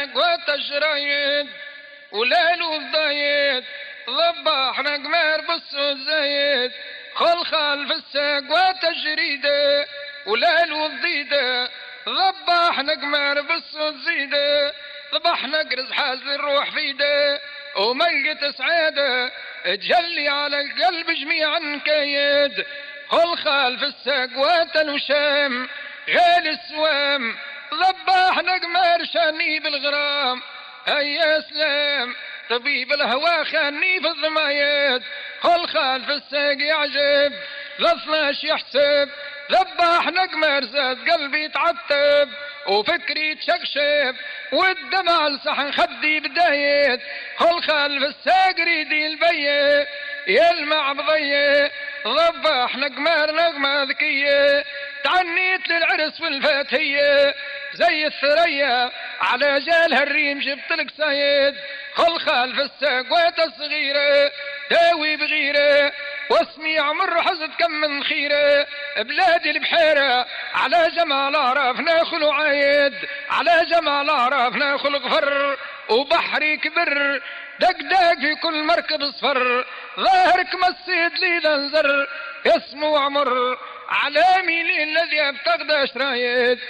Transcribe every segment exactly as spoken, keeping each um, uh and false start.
الساق وتشريد وليل والضيد ضباحنا قمر بالسود زيد خل خلف الساق وتجريده وليل والضيده ضباحنا قمر بالسود زيده ضبحنا قرز حاز الروح فيده وملقت سعاده تجلي على القلب جميعا كيد خل خلف الساق وتلوشام غيل السوام ضباحنا قمر شاني بالغرام هيا سلام طبيب الهوى خاني في الضمايد خل خلف الساق يعجب غصناش يحسب ذباحنا قمر زاد قلبي تعتب وفكري تشقشب والدمع لصحن خدي بدايت خل خلف الساق ريدي البيت يلمع بضيق ضباحنا قمر نغمة ذكية تعنيت للعرس والفاتية زي الثريا على جالها الريم جبتلك سيد خل خلف الساق وتصغيره داوي بغيره واسمي عمر حزت كم من خيره بلادي البحيرة على جمال عرف ناخل عايد على جمال عرف ناخل غفر وبحري كبر دق دق في كل مركب صفر ظاهرك مسيد لي لنزر اسمه عمر علامي لي الذي ابتغد شرايد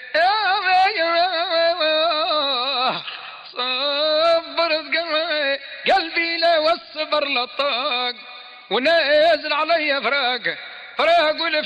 صبرت قلبي قلبي لا والصبر لطاق ونازل علي فراق فراق